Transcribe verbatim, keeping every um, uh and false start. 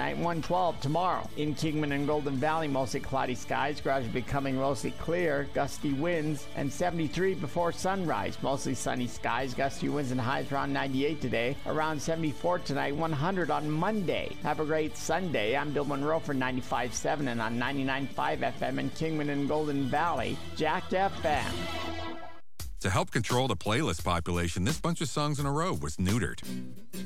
tonight, one twelve tomorrow. In Kingman and Golden Valley, mostly cloudy skies, gradually becoming mostly clear, gusty winds, and seventy-three before sunrise. Mostly sunny skies, gusty winds and highs around ninety-eight today, around seventy-four tonight, one hundred on Monday. Have a great Sunday. I'm Bill Monroe for ninety-five point seven and on ninety-nine point five F M in Kingman and Golden Valley, Jacked F M. To help control the playlist population, this bunch of songs in a row was neutered.